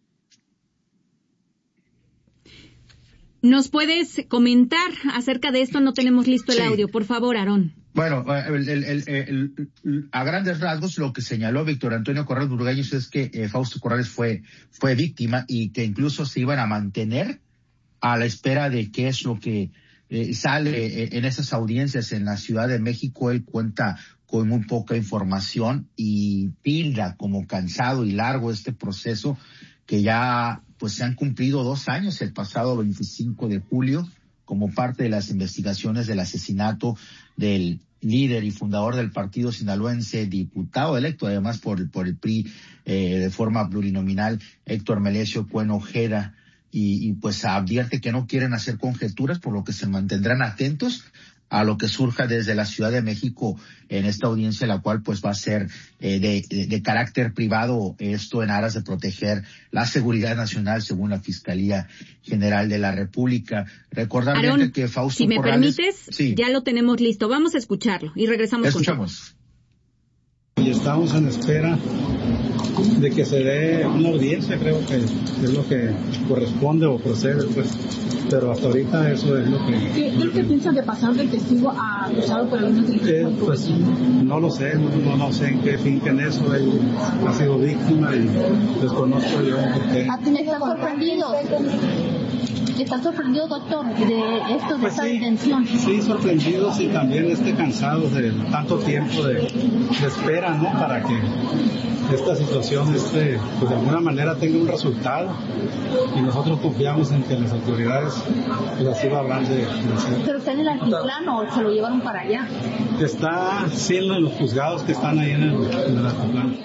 ¿Nos puedes comentar acerca de esto? No tenemos listo el sí. audio. Por favor, Aarón. Bueno, el, el, el, el, el, a grandes rasgos lo que señaló Víctor Antonio Corrales Burgueños es que eh, Fausto Corrales fue, fue víctima y que incluso se iban a mantener a la espera de qué es lo que eh, sale eh, en esas audiencias en la Ciudad de México. Él cuenta con muy poca información y tilda como cansado y largo este proceso que ya pues se han cumplido dos años el pasado veinticinco de julio como parte de las investigaciones del asesinato del líder y fundador del partido sinaloense, diputado electo además por, por el P R I eh, de forma plurinominal, Héctor Melesio Cuen Ojeda, y, y pues advierte que no quieren hacer conjeturas, por lo que se mantendrán atentos a lo que surja desde la Ciudad de México en esta audiencia, la cual pues va a ser eh, de, de, de carácter privado, esto en aras de proteger la seguridad nacional según la Fiscalía General de la República. Recordar Aarón, que Fausto si me Corrales, permites, sí. ya lo tenemos listo. Vamos a escucharlo y regresamos. Escuchamos. Y estamos en espera de que se dé una audiencia, creo que es lo que corresponde o procede, pues. Pero hasta ahorita eso es lo que... ¿Qué, ¿qué te piensa de pasar del testigo a acusado por alguna eh, Pues no lo sé, no, no sé en qué finquen eso. Él ha sido víctima y desconozco yo por qué. ¿A ti me estás sorprendido? ¿Estás sorprendido, doctor, de esto, de pues esta sí, detención? Sí, sorprendidos y también este, cansados de tanto tiempo de, de espera, ¿no? Para que esta situación este, pues de alguna manera tenga un resultado, y nosotros confiamos en que las autoridades pues, así lo habrán de, de hacer. ¿Pero está en el altiplano o se lo llevaron para allá? Está siendo en los juzgados que están ahí en el, en el altiplano.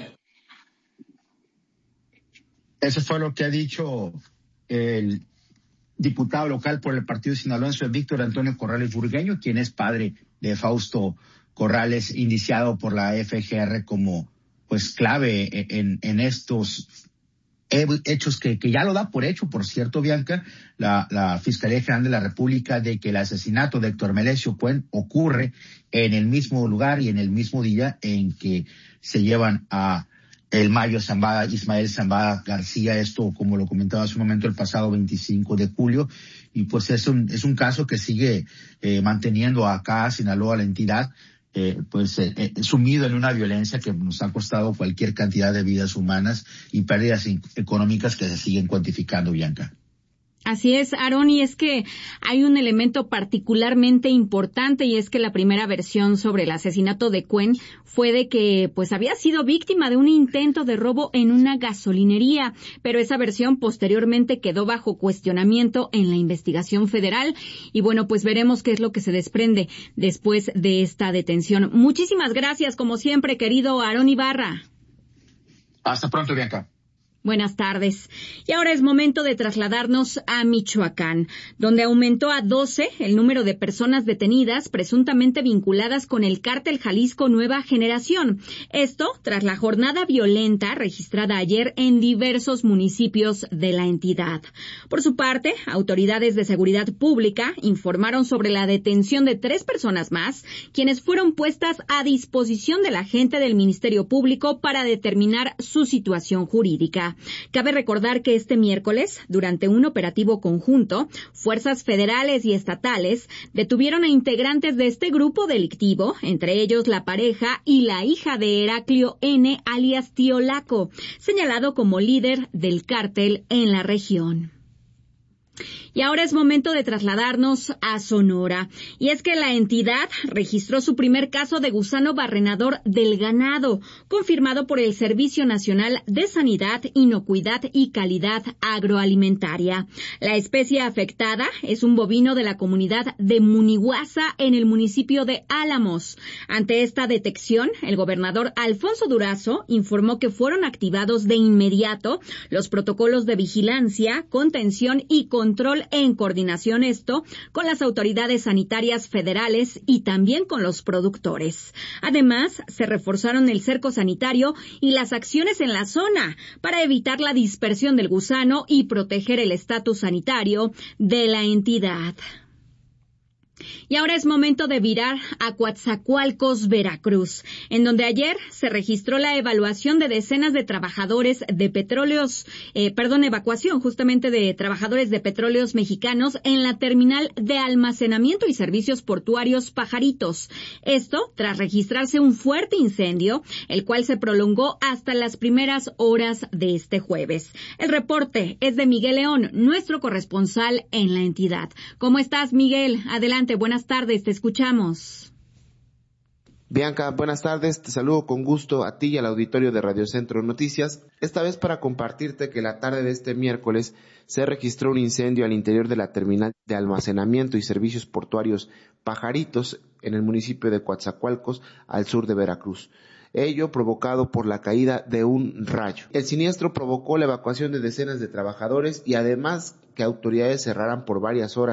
Eso fue lo que ha dicho el diputado local por el partido sinaloense Víctor Antonio Corrales Burgueño, quien es padre de Fausto Corrales, indiciado por la F G R como pues clave en, en estos hechos que, que ya lo da por hecho, por cierto, Bianca, la, la Fiscalía General de la República, de que el asesinato de Héctor Melesio Cuen ocurre en el mismo lugar y en el mismo día en que se llevan a el Mayo Zambada, Ismael Zambada García, esto como lo comentaba hace un momento, el pasado veinticinco de julio, y pues es un, es un caso que sigue eh, manteniendo acá a Sinaloa, la entidad, eh, pues eh, eh, sumido en una violencia que nos ha costado cualquier cantidad de vidas humanas y pérdidas económicas que se siguen cuantificando, Bianca. Así es, Aarón, y es que hay un elemento particularmente importante, y es que la primera versión sobre el asesinato de Cuen fue de que pues había sido víctima de un intento de robo en una gasolinería, pero esa versión posteriormente quedó bajo cuestionamiento en la investigación federal, y bueno, pues veremos qué es lo que se desprende después de esta detención. Muchísimas gracias, como siempre, querido Aarón Ibarra. Hasta pronto, Bianca. Buenas tardes. Y ahora es momento de trasladarnos a Michoacán, donde aumentó a doce el número de personas detenidas presuntamente vinculadas con el cártel Jalisco Nueva Generación. Esto tras la jornada violenta registrada ayer en diversos municipios de la entidad. Por su parte, autoridades de seguridad pública informaron sobre la detención de tres personas más, quienes fueron puestas a disposición del agente del Ministerio Público para determinar su situación jurídica. Cabe recordar que este miércoles, durante un operativo conjunto, fuerzas federales y estatales detuvieron a integrantes de este grupo delictivo, entre ellos la pareja y la hija de Heraclio N., alias Tío Laco, señalado como líder del cártel en la región. Y ahora es momento de trasladarnos a Sonora. Y es que la entidad registró su primer caso de gusano barrenador del ganado, confirmado por el Servicio Nacional de Sanidad, Inocuidad y Calidad Agroalimentaria. La especie afectada es un bovino de la comunidad de Munihuasa en el municipio de Álamos. Ante esta detección, el gobernador Alfonso Durazo informó que fueron activados de inmediato los protocolos de vigilancia, contención y control en coordinación esto con las autoridades sanitarias federales y también con los productores. Además, se reforzaron el cerco sanitario y las acciones en la zona para evitar la dispersión del gusano y proteger el estatus sanitario de la entidad. Y ahora es momento de virar a Coatzacoalcos, Veracruz, en donde ayer se registró la evaluación de decenas de trabajadores de petróleos, eh, perdón, evacuación justamente de trabajadores de petróleos mexicanos en la terminal de almacenamiento y servicios portuarios Pajaritos. Esto tras registrarse un fuerte incendio, el cual se prolongó hasta las primeras horas de este jueves. El reporte es de Miguel León, nuestro corresponsal en la entidad. ¿Cómo estás, Miguel? Adelante. Buenas tardes, te escuchamos. Bianca, buenas tardes, te saludo con gusto a ti y al auditorio de Radio Centro Noticias, esta vez para compartirte que la tarde de este miércoles se registró un incendio al interior de la terminal de almacenamiento y servicios portuarios Pajaritos en el municipio de Coatzacoalcos, al sur de Veracruz. Ello provocado por la caída de un rayo. El siniestro provocó la evacuación de decenas de trabajadores y además que autoridades cerraran por varias horas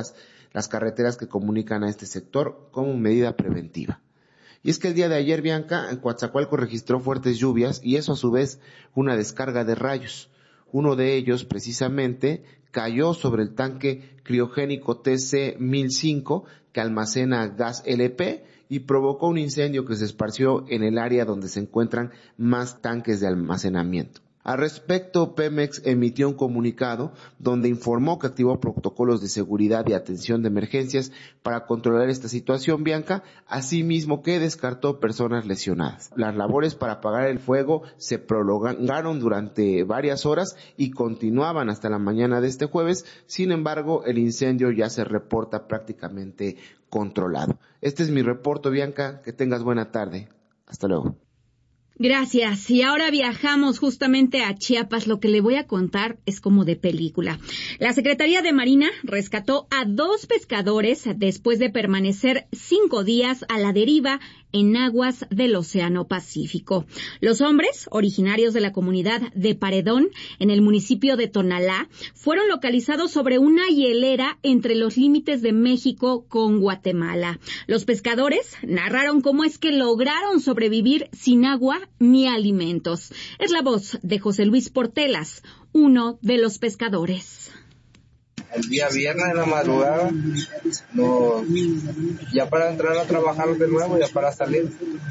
las carreteras que comunican a este sector como medida preventiva. Y es que el día de ayer, Bianca, en Coatzacoalcos registró fuertes lluvias y eso a su vez una descarga de rayos. Uno de ellos, precisamente, cayó sobre el tanque criogénico T C mil cinco que almacena gas L P y provocó un incendio que se esparció en el área donde se encuentran más tanques de almacenamiento. Al respecto, Pemex emitió un comunicado donde informó que activó protocolos de seguridad y atención de emergencias para controlar esta situación, Bianca, asimismo que descartó personas lesionadas. Las labores para apagar el fuego se prolongaron durante varias horas y continuaban hasta la mañana de este jueves. Sin embargo, el incendio ya se reporta prácticamente controlado. Este es mi reporte, Bianca. Que tengas buena tarde. Hasta luego. Gracias. Y ahora viajamos justamente a Chiapas. Lo que le voy a contar es como de película. La Secretaría de Marina rescató a dos pescadores después de permanecer cinco días a la deriva en aguas del Océano Pacífico. Los hombres, originarios de la comunidad de Paredón, en el municipio de Tonalá, fueron localizados sobre una hielera entre los límites de México con Guatemala. Los pescadores narraron cómo es que lograron sobrevivir sin agua ni alimentos. Es la voz de José Luis Portelas, uno de los pescadores. El día viernes en la madrugada, no, ya para entrar a trabajar de nuevo, ya para salir,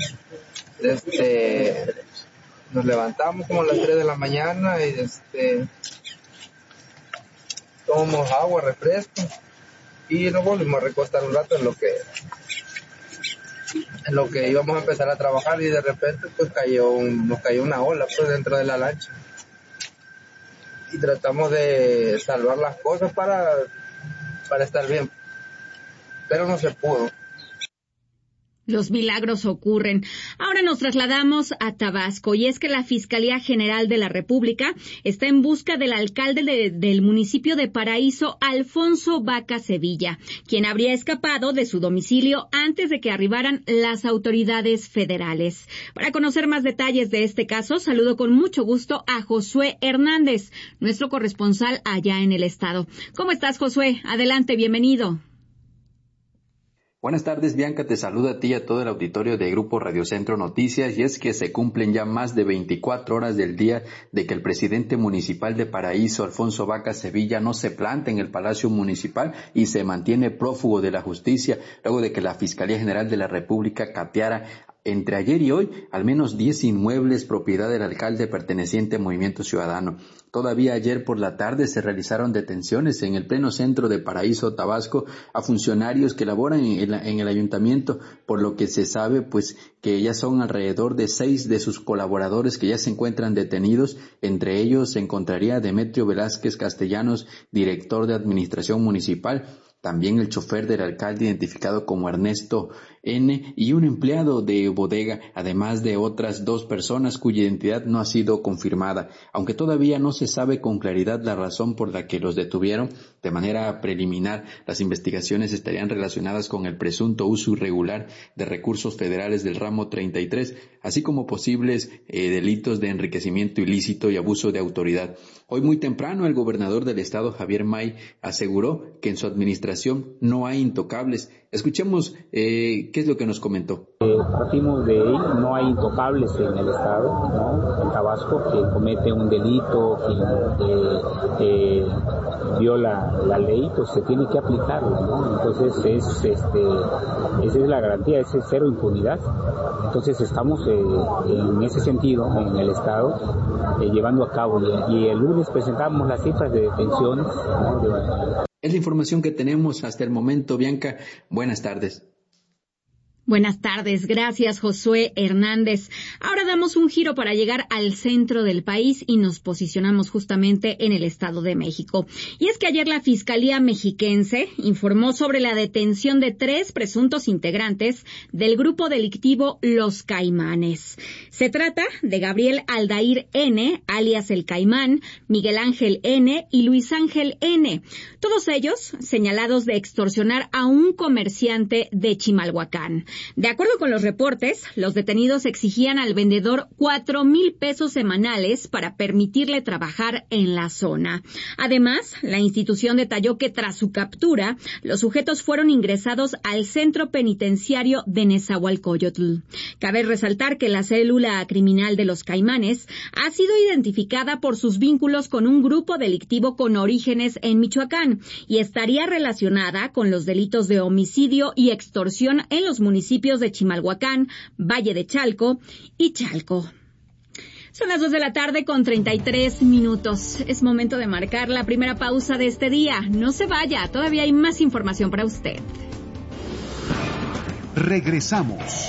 este, nos levantamos como a las tres de la mañana y este, tomamos agua, refresco y nos volvimos a recostar un rato en lo que en lo que íbamos a empezar a trabajar y de repente pues cayó un, nos cayó una ola pues dentro de la lancha. Y tratamos de salvar las cosas para, para estar bien, pero no se pudo. Los milagros ocurren. Ahora nos trasladamos a Tabasco y es que la Fiscalía General de la República está en busca del alcalde de, del municipio de Paraíso, Alfonso Vaca Sevilla, quien habría escapado de su domicilio antes de que arribaran las autoridades federales. Para conocer más detalles de este caso, saludo con mucho gusto a Josué Hernández, nuestro corresponsal allá en el estado. ¿Cómo estás, Josué? Adelante, bienvenido. Buenas tardes, Bianca, te saluda a ti y a todo el auditorio de Grupo Radio Centro Noticias, y es que se cumplen ya más de veinticuatro horas del día de que el presidente municipal de Paraíso, Alfonso Vaca Sevilla, no se planta en el Palacio Municipal y se mantiene prófugo de la justicia luego de que la Fiscalía General de la República cateara entre ayer y hoy al menos diez inmuebles propiedad del alcalde perteneciente a Movimiento Ciudadano. Todavía ayer por la tarde se realizaron detenciones en el pleno centro de Paraíso, Tabasco, a funcionarios que laboran en el, en el ayuntamiento, por lo que se sabe pues que ya son alrededor de seis de sus colaboradores que ya se encuentran detenidos. Entre ellos se encontraría Demetrio Velázquez Castellanos, director de Administración Municipal, también el chofer del alcalde identificado como Ernesto N y un empleado de bodega, además de otras dos personas cuya identidad no ha sido confirmada, aunque todavía no se sabe con claridad la razón por la que los detuvieron. De manera preliminar, las investigaciones estarían relacionadas con el presunto uso irregular de recursos federales del ramo treinta y tres, así como posibles eh, delitos de enriquecimiento ilícito y abuso de autoridad. Hoy muy temprano el gobernador del estado, Javier May, aseguró que en su administración no hay intocables. Escuchemos eh, qué es lo que nos comentó. Eh, partimos de ahí, no hay intocables en el estado, ¿no? En Tabasco, que comete un delito, que eh, eh, viola la ley, pues se tiene que aplicarlo, ¿no? Entonces es, este, esa es la garantía, esa es cero impunidad. Entonces estamos eh, en ese sentido en el estado eh, llevando a cabo y, y el lunes presentamos las cifras de detenciones, ¿no? De... Es la información que tenemos hasta el momento, Bianca. Buenas tardes. Buenas tardes, gracias Josué Hernández. Ahora damos un giro para llegar al centro del país y nos posicionamos justamente en el Estado de México. Y es que ayer la Fiscalía Mexiquense informó sobre la detención de tres presuntos integrantes del grupo delictivo Los Caimanes. Se trata de Gabriel Aldair N., alias El Caimán, Miguel Ángel N. y Luis Ángel N., todos ellos señalados de extorsionar a un comerciante de Chimalhuacán. De acuerdo con los reportes, los detenidos exigían al vendedor cuatro mil pesos semanales para permitirle trabajar en la zona. Además, la institución detalló que tras su captura, los sujetos fueron ingresados al centro penitenciario de Nezahualcóyotl. Cabe resaltar que la célula criminal de los Caimanes ha sido identificada por sus vínculos con un grupo delictivo con orígenes en Michoacán y estaría relacionada con los delitos de homicidio y extorsión en los municipios de Chimalhuacán, Valle de Chalco y Chalco. Son las dos de la tarde con treinta y tres minutos. Es momento de marcar la primera pausa de este día. No se vaya, todavía hay más información para usted. Regresamos.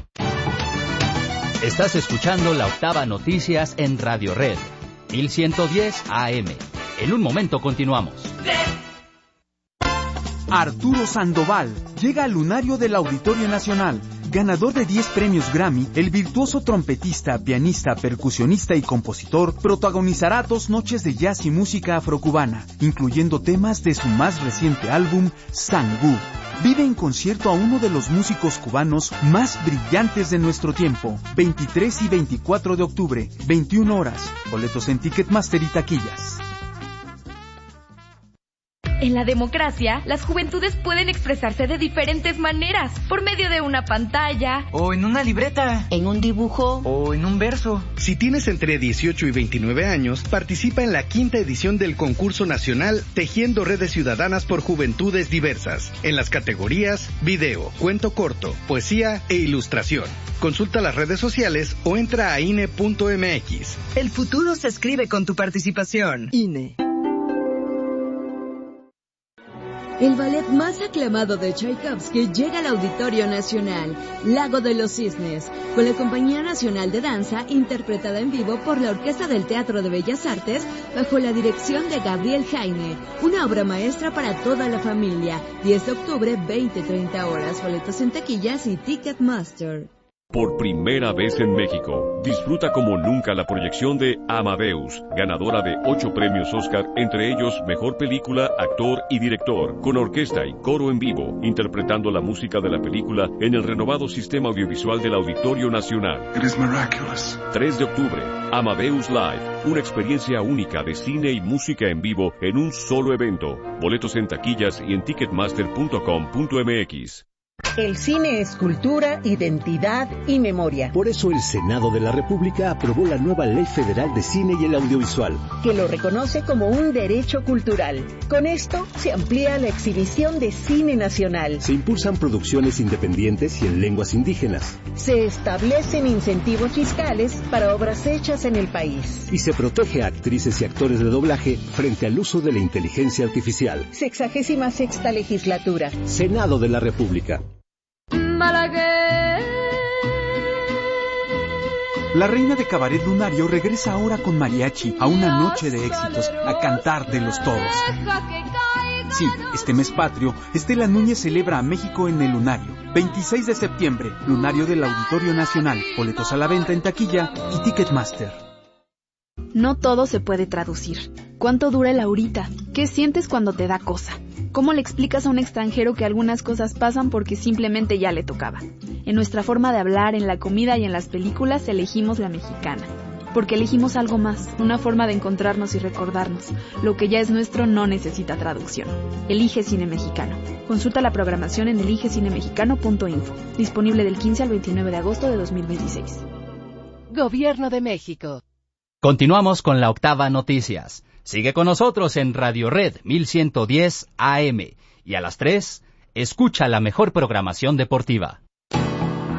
Estás escuchando La Octava Noticias en Radio Red, mil ciento diez A M. En un momento continuamos. Arturo Sandoval llega al lunario del Auditorio Nacional. Ganador de diez premios Grammy, el virtuoso trompetista, pianista, percusionista y compositor protagonizará dos noches de jazz y música afrocubana, incluyendo temas de su más reciente álbum, Sangú. Vive en concierto a uno de los músicos cubanos más brillantes de nuestro tiempo. veintitrés y veinticuatro de octubre, veintiuna horas. Boletos en Ticketmaster y taquillas. En la democracia, las juventudes pueden expresarse de diferentes maneras, por medio de una pantalla, o en una libreta, en un dibujo, o en un verso. Si tienes entre dieciocho y veintinueve años, participa en la quinta edición del concurso nacional Tejiendo Redes Ciudadanas por Juventudes Diversas, en las categorías video, cuento corto, poesía e ilustración. Consulta las redes sociales o entra a I N E punto M X. El futuro se escribe con tu participación. I N E. El ballet más aclamado de Tchaikovsky llega al Auditorio Nacional, Lago de los Cisnes, con la Compañía Nacional de Danza, interpretada en vivo por la Orquesta del Teatro de Bellas Artes, bajo la dirección de Gabriel Jaime. Una obra maestra para toda la familia. diez de octubre, veinte treinta horas. Boletos en taquillas y Ticketmaster. Por primera vez en México, disfruta como nunca la proyección de Amadeus, ganadora de ocho premios Oscar, entre ellos Mejor Película, Actor y Director, con orquesta y coro en vivo, interpretando la música de la película en el renovado sistema audiovisual del Auditorio Nacional. It is miraculous. tres de octubre, Amadeus Live, una experiencia única de cine y música en vivo en un solo evento. Boletos en taquillas y en ticketmaster punto com punto m x. El cine es cultura, identidad y memoria. Por eso el Senado de la República aprobó la nueva Ley Federal de Cine y el Audiovisual, que lo reconoce como un derecho cultural. Con esto se amplía la exhibición de cine nacional. Se impulsan producciones independientes y en lenguas indígenas. Se establecen incentivos fiscales para obras hechas en el país. Y se protege a actrices y actores de doblaje frente al uso de la inteligencia artificial. Sexagésima sexta legislatura. Senado de la República. La reina de Cabaret Lunario regresa ahora con mariachi a una noche de éxitos, a cantar de los todos. Sí, este mes patrio, Estela Núñez celebra a México en el Lunario. veintiséis de septiembre, Lunario del Auditorio Nacional. Boletos a la venta en taquilla y Ticketmaster. No todo se puede traducir. ¿Cuánto dura el ahorita? ¿Qué sientes cuando te da cosa? ¿Cómo le explicas a un extranjero que algunas cosas pasan porque simplemente ya le tocaba? En nuestra forma de hablar, en la comida y en las películas elegimos la mexicana. Porque elegimos algo más, una forma de encontrarnos y recordarnos. Lo que ya es nuestro no necesita traducción. Elige Cine Mexicano. Consulta la programación en elige cine mexicano punto info. Disponible del quince al veintinueve de agosto de dos mil veintiséis. Gobierno de México. Continuamos con La Octava Noticias. Sigue con nosotros en Radio Red mil ciento diez A M. Y a las tres, escucha la mejor programación deportiva.